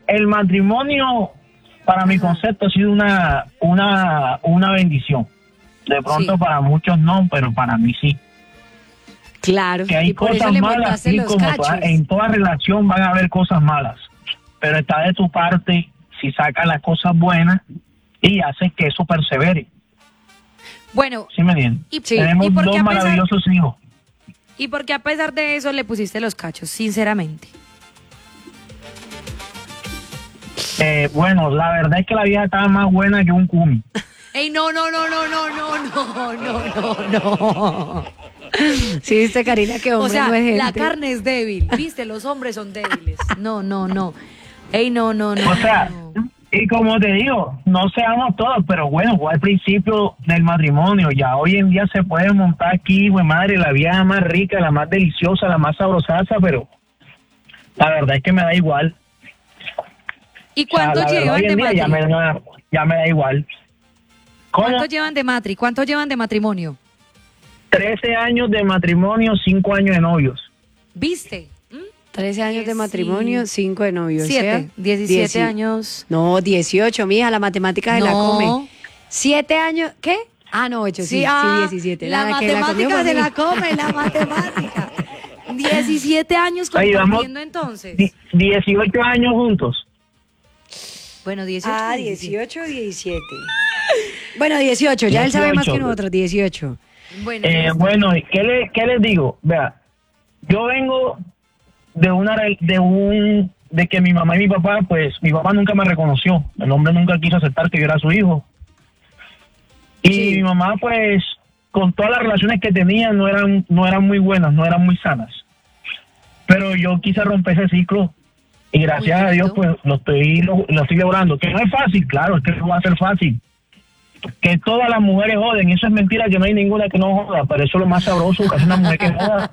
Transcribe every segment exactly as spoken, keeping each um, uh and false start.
el matrimonio, para mi concepto, ha sido una, una, una bendición. De pronto Sí. para muchos no, pero para mí sí. Claro. Que hay y por eso cosas le malas, montaste sí, los como cachos. toda- en toda relación van a haber cosas malas. Pero está de tu parte si sacas las cosas buenas y haces que eso persevere. Bueno, ¿Sí me entiendes? y, sí. Tenemos ¿Y por dos qué a pesar, maravillosos hijos. y por qué a pesar de eso le pusiste los cachos, sinceramente? Eh, bueno, la verdad es que la vieja estaba más buena que un cumi. Ey, no, no, no, no, no, no, no, no, no, no. Sí, viste, Karina, que hombre O sea, no es la gente. carne es débil, viste, los hombres son débiles. No, no, no. Ey, no, no, no. O sea, no. y como te digo, no seamos todos, pero bueno, fue al principio del matrimonio. Ya hoy en día se puede montar aquí, güey, madre, la vieja más rica, la más deliciosa, la más sabrosaza, pero la verdad es que me da igual. ¿Y cuánto O sea, la verdad, llevan hoy de en día ya me, matri? da- ya me da igual. ¿Cómo? ¿Cuánto llevan de matri? ¿Cuánto llevan de matrimonio? trece años de matrimonio, cinco años de novios. ¿Viste? ¿Mm? trece años de Sí. matrimonio, cinco de novios. Siete, ¿sí? diecisiete Dieci- años. No, dieciocho, mija, la matemática se la No. come. Siete años, ¿qué? Ah, no, ocho, sí, sí, ah, diecisiete. La Nada, que la comió matemática fue se a mí. la come, la matemática. diecisiete años Ahí vamos. compartiendo entonces. Di- dieciocho años juntos. Bueno, dieciocho. Ah, dieciocho, diecisiete. Bueno, dieciocho, ya él sabe más que dieciocho. nosotros, dieciocho. Bueno, Eh, bueno, ¿qué, le, ¿qué les digo? Vea, yo vengo de una re- de un de que mi mamá y mi papá, pues mi papá nunca me reconoció, el hombre nunca quiso aceptar que yo era su hijo. Y Sí. mi mamá, pues, con todas las relaciones que tenía, no eran no eran muy buenas, no eran muy sanas. Pero yo quise romper ese ciclo y gracias Muy a Dios, bonito. pues, lo estoy lo, lo estoy logrando. Que no es fácil, claro, es que no va a ser fácil. Que todas las mujeres joden, eso es mentira, que no hay ninguna que no joda, pero eso es lo más sabroso, que es una mujer que joda.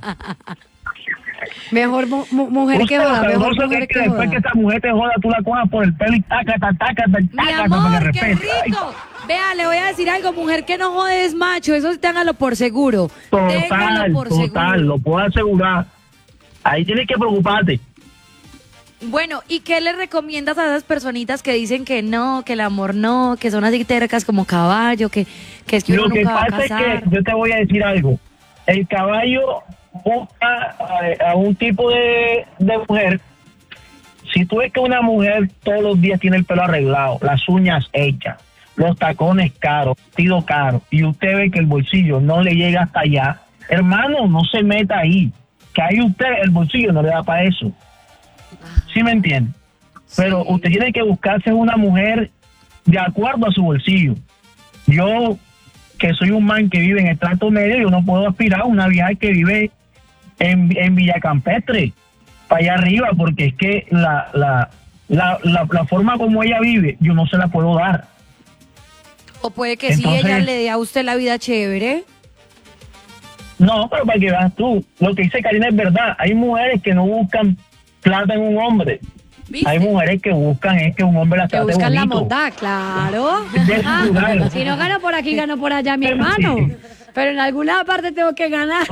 Mejor mu- mu- mujer que Usted, lo joda, mejor sabroso que mujer es que que después que joda. esa mujer te joda, tú la cojas por el pelo y taca, taca, taca, taca, Mi taca, para amor, que qué respete. Ay, rico. Vea, le voy a decir algo, mujer que no jode es macho, eso sí téngalo por seguro. total, Téngalo por total, seguro. lo puedo asegurar. Ahí tienes que preocuparte. Bueno, ¿y qué le recomiendas a esas personitas que dicen que no, que el amor no, que son así tercas como caballo, que, que es que uno Lo que nunca va a pasa es casar? que yo te voy a decir algo. El caballo busca a, a un tipo de, de mujer. Si tú ves que una mujer todos los días tiene el pelo arreglado, las uñas hechas, los tacones caros, vestido caro, y usted ve que el bolsillo no le llega hasta allá, hermano, no se meta ahí. Que ahí usted, el bolsillo no le da para eso. ¿Sí me entiende? Pero Sí. usted tiene que buscarse una mujer de acuerdo a su bolsillo. Yo, que soy un man que vive en el trato medio, yo no puedo aspirar a una vieja que vive en, en Villa Campestre, para allá arriba, porque es que la, la, la, la, la forma como ella vive, yo no se la puedo dar. O puede que sí, Entonces- ella le dé a usted la vida chévere. No, pero para que veas tú, lo que dice Karina es verdad. Hay mujeres que no buscan plata en un hombre. ¿Viste? Hay mujeres que buscan es que un hombre las Que trate buscan la bonito. monta, claro. De su lugar. Si no gano por aquí, gano por allá, mi hermano. Pero en alguna parte tengo que ganar.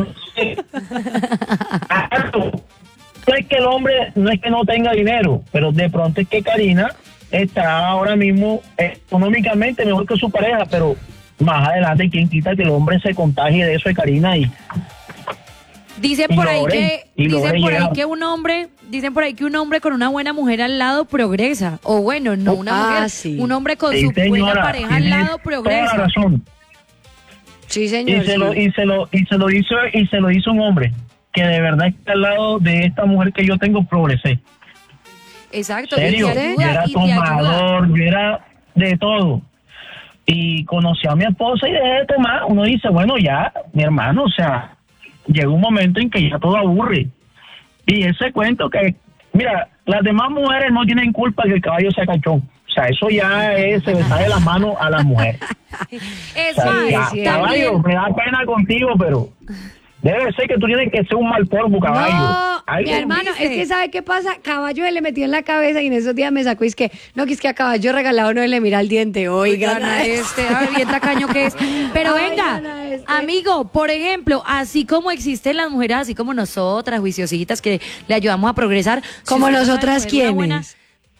Claro. No es que el hombre, no es que no tenga dinero, pero de pronto es que Karina está ahora mismo económicamente mejor que su pareja, pero más adelante quién quita que el hombre se contagie de eso de Karina y Dicen Y por ahí logren, que y dicen logren por ahí llegar. que un hombre, dicen por ahí que un hombre con una buena mujer al lado progresa. O bueno, no una Ah, mujer, sí. un hombre con Sí, su buena señora, pareja al tiene lado toda progresa. la razón. Sí, Y señor. se lo sí. y se lo y se lo hizo y se lo hizo un hombre que de verdad está al lado de esta mujer que yo tengo progresé. Exacto, Serio, y te yo era ayuda, y te ayuda. tomador, yo era de todo. Y conocí a mi esposa y dejé de tomar. Uno dice, bueno, ya, mi hermano, o sea, llega un momento en que ya todo aburre. Y ese cuento que, mira, las demás mujeres no tienen culpa que el caballo sea cachón. O sea, eso ya es, se le sale la mano a la mujer. Es O sea, más, ya, sí, caballo, también, me da pena contigo, pero debe ser que tú tienes que ser un mal polvo, caballo. No, Ay, mi hermano, ¿viste? es que ¿sabe qué pasa? Caballo se le metió en la cabeza y en esos días me sacó y es que, no, que es que a caballo regalado no le mira el diente. Oiga, gana este, a ver, bien tacaño que es. Pero Ay, venga, gana este. amigo, por ejemplo, así como existen las mujeres, así como nosotras, juiciositas, que le ayudamos a progresar. si Como usted sabe nosotras, coger una buena- ¿quiénes?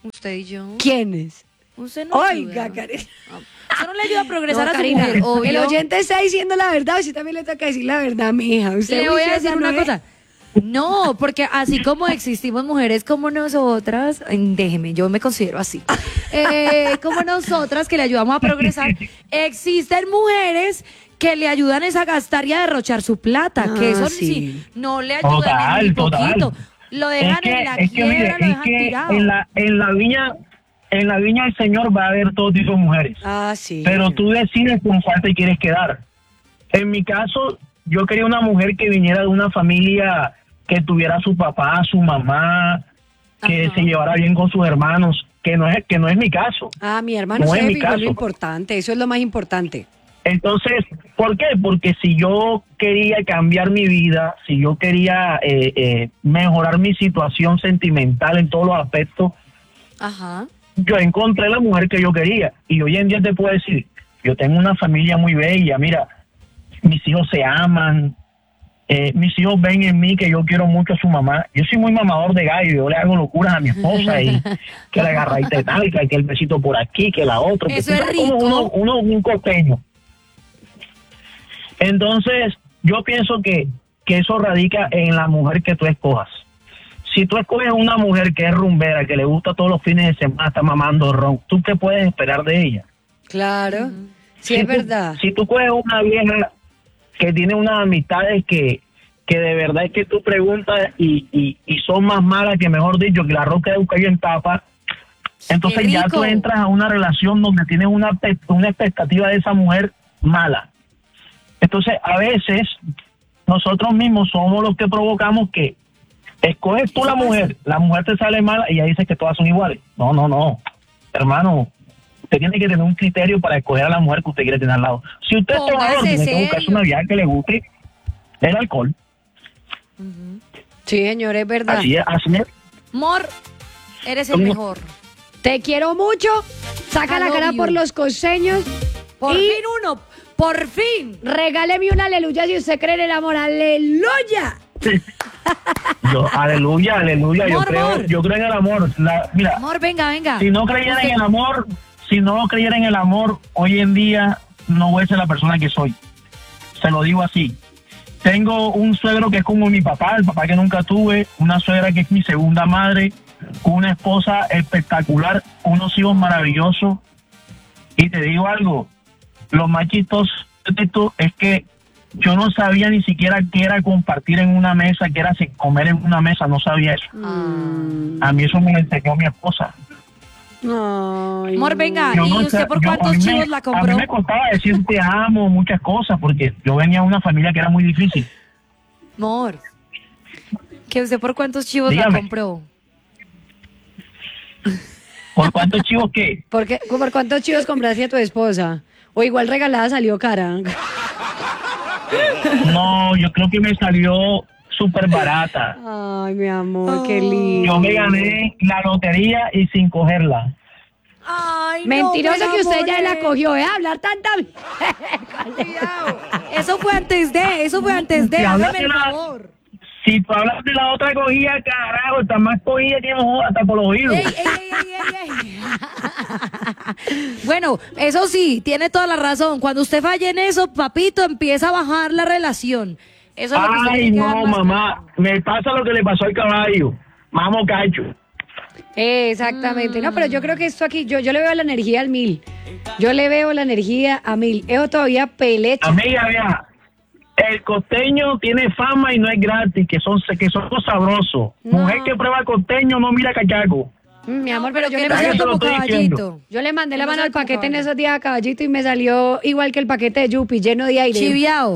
Usted y yo. ¿Quiénes? Usted no Oiga, ayuda. Karina. Usted no le ayuda a progresar No, a su Karina, mujer, obvio. el oyente está diciendo la verdad, usted también le toca decir la verdad, mi hija. Usted Le voy a juiciosa decir no una es. cosa. No, porque así como existimos mujeres como nosotras, ay, déjeme, yo me considero así, eh, como nosotras que le ayudamos a progresar, existen mujeres que le ayudan es a gastar y a derrochar su plata, Ah, que eso sí. sí, no le ayudan Total, ni total. poquito, lo dejan Es que, en la es que, quiebra, mire, lo es dejan que tirado. en la, en la viña, en la viña del Señor va a haber todo tipo de mujeres. Ah, sí. Pero tú decides con cuál te quieres quedar. En mi caso, yo quería una mujer que viniera de una familia que tuviera a su papá, a su mamá, que Ajá. se llevara bien con sus hermanos, que no es que no es mi caso. Ah, mi hermano No se es mi fijó en lo caso. importante, eso es lo más importante. Entonces, ¿por qué? Porque si yo quería cambiar mi vida, si yo quería eh, eh, mejorar mi situación sentimental en todos los aspectos, Ajá. yo encontré la mujer que yo quería. Y hoy en día te puedo decir, yo tengo una familia muy bella, mira, mis hijos se aman, eh, mis hijos ven en mí que yo quiero mucho a su mamá. Yo soy muy mamador de gallo, yo le hago locuras a mi esposa y que la agarradita de tal, que el besito por aquí, que la otra. Eso que es tú sabes, como rico. Uno, uno, un costeño. Entonces, yo pienso que, que eso radica en la mujer que tú escojas. Si tú escoges una mujer que es rumbera, que le gusta todos los fines de semana, está mamando ron, ¿tú qué puedes esperar de ella? Claro, sí Si es tú- verdad. Si tú coges una vieja que tiene unas amistades que, que de verdad es que tú preguntas y, y, y son más malas que, mejor dicho, que la roca de Ucayo en tapa, entonces Qué ya rico. tú entras a una relación donde tienes una, pe- una expectativa de esa mujer mala. Entonces, a veces, nosotros mismos somos los que provocamos que escoges tú la mujer, la mujer te sale mala y ya dices que todas son iguales. No, no, no. Hermano, usted tiene que tener un criterio para escoger a la mujer que usted quiere tener al lado. Si usted es Póngase tomador, tiene que buscarse serio. una vieja que le guste el alcohol. Sí, señor, es verdad. Así es, así es. Mor, eres el ¿Cómo? mejor. Te quiero mucho, saca I la love cara you. por los costeños Por y fin uno, por fin. regáleme un aleluya si usted cree en el amor. ¡Aleluya! Yo, aleluya, aleluya. Yo Amor, creo, amor. yo creo en el amor. La- mira, Amor, venga, venga. si no creyera Usted- en el amor, si no creyera en el amor, hoy en día no voy a ser la persona que soy. Se lo digo así. Tengo un suegro que es como mi papá, el papá que nunca tuve, una suegra que es mi segunda madre, una esposa espectacular, unos hijos maravillosos. Y te digo algo, lo más chistoso de esto es que yo no sabía ni siquiera qué era compartir en una mesa, qué era comer en una mesa, no sabía eso. Mm. A mí eso me lo enseñó mi esposa. Ay, Amor, venga. Yo ¿Y no usted sé, por yo- cuántos a mí me- chivos la A compró? mí me costaba decir te amo, muchas cosas, porque yo venía de una familia que era muy difícil. Amor, ¿que usted por cuántos chivos la Dígame. compró? ¿Por cuántos chivos qué? ¿Por, qué- ¿Por cuántos chivos compraste a tu esposa? O igual regalada salió cara. No, yo creo que me salió súper barata. Ay, mi amor, qué lindo. Yo me gané la lotería y sin cogerla. Ay, Mentiroso no, que usted ya la enamoré. cogió, ¿eh? Hablar tanta... Eso fue antes de, eso fue antes de, Si hablas hágame de el la- favor. Si tú hablas de la otra cogida, carajo, está más cogida que no, hasta por los oídos. Ey, ey, ey, ey, ey, ey. Bueno, eso sí, tiene toda la razón. Cuando usted falle en eso, papito, empieza a bajar la relación. Eso es lo que usted Ay, tiene que dar no, más mamá, me pasa lo que le pasó al caballo. Vamos, cacho. Exactamente. No, pero yo creo que esto aquí, yo, yo le veo la energía al mil. Yo le veo la energía a mil. Eso todavía pelecha. Amiga, vea, el costeño tiene fama y no es gratis, que son que son sabrosos. No. Mujer que prueba costeño no mira cachaco. Mm, Mi amor, pero yo que le no sea Eso mandé, lo como estoy diciendo. caballito. yo le mandé la Que no mano sea al como paquete en caballito. esos días a caballito y me salió igual que el paquete de Yupi, lleno de aire. Chiviao.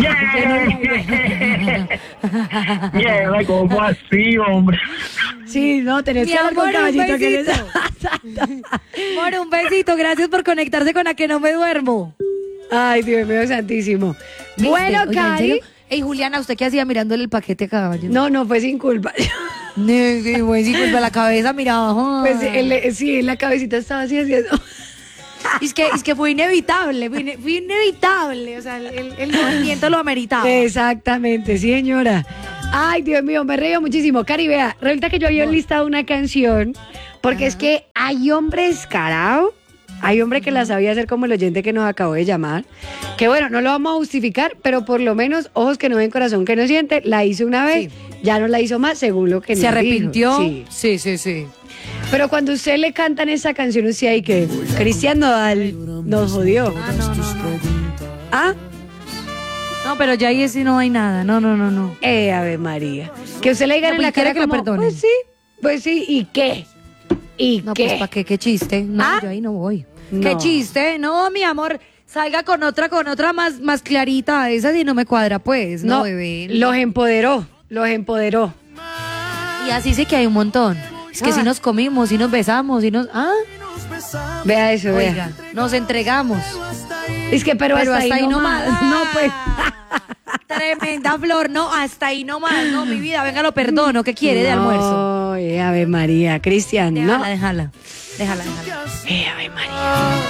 Yeah, yeah, ¿cómo así, hombre? Sí, no, tenés Mi que hablar con amor, un caballito. que besito. Amor, un besito. Gracias por conectarse con la que no me duermo. Ay, Dios mío, santísimo. ¿Viste? Bueno, Oiga, ¿en Cari. serio? Ey, Juliana, ¿usted qué hacía mirándole el paquete a caballo? No, no, fue sin culpa. No, qué buen sí, pues, la cabeza miraba. Pues él, sí, la cabecita estaba así haciendo. Es que, es que fue inevitable, fue, ine- fue inevitable. O sea, el, el- el movimiento lo ameritaba. Exactamente, sí, señora. Ay, Dios mío, me reío muchísimo. Cari, vea, resulta que yo había listado una canción Porque es que hay hombre descarado, hay hombre que la sabía hacer como el oyente que nos acabó de llamar, que bueno, no lo vamos a justificar, pero por lo menos ojos que no ven, corazón que no siente, la hizo una vez, Sí. ya no la hizo más, según lo que ¿Se nos arrepintió? dijo. Sí. sí, sí. sí. Pero cuando usted le cantan esa canción, usted ahí que Cristian Nodal nos jodió. Ah, no, no, no. ¿Ah? No, pero ya ahí sí no hay nada. No, no, no, no. Eh, Ave María. Que usted le diga No, en pues, la ¿quiere cara que lo como, perdone? pues sí, pues sí, ¿y qué? ¿Y No, qué? pues, ¿para qué? ¿Qué chiste? No, ¿Ah? yo ahí no voy. No. ¿Qué chiste? No, mi amor, salga con otra, con otra más, más clarita. Esa sí no me cuadra, pues. No, No, bebé. los empoderó, los empoderó. Y así sé que hay un montón. Es que Ah. si nos comimos, si nos besamos, si nos... Ah, Vea eso, vea. oiga, nos entregamos. Es que, pero, Pero hasta, ahí no más. No, pues. Tremenda flor, no, hasta ahí nomás, no, mi vida, venga, lo perdono, ¿qué quiere de almuerzo? Ay, Ave María, Cristian, Déjala, no. déjala, déjala, déjala. Eh, Ave María.